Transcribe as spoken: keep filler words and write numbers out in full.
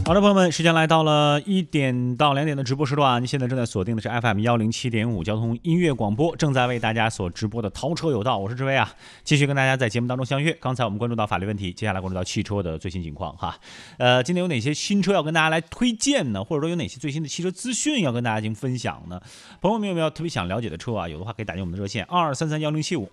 好的，朋友们，时间来到了一点到两点的直播时段，您现在正在锁定的是 F M 幺零七点五交通音乐广播，正在为大家所直播的淘车有道，我是志威啊，继续跟大家在节目当中相约。刚才我们关注到法律问题，接下来关注到汽车的最新情况哈。呃，今天有哪些新车要跟大家来推荐呢？或者说有哪些最新的汽车资讯要跟大家进行分享呢？朋友们有没有特别想了解的车啊？有的话可以打进我们的热线二二三三幺零七五